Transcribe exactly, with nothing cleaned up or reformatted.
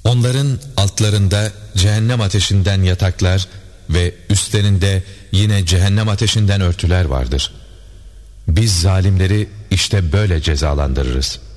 Onların altlarında cehennem ateşinden yataklar ve üstlerinde yine cehennem ateşinden örtüler vardır. Biz zalimleri işte böyle cezalandırırız.